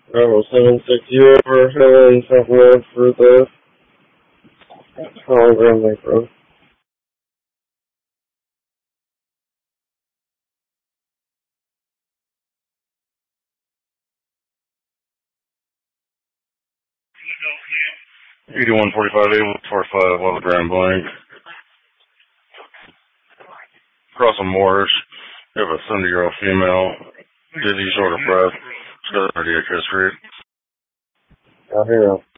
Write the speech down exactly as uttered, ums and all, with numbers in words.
Bravo seven six zero over Helen Southwest for the hologram link road. eighty-one forty-five, eight forty-five, Level Grand Blank. Crossing Morris. You have a seventy-year-old female. Dizzy, short of breath. She's got a cardiac history. I hear him.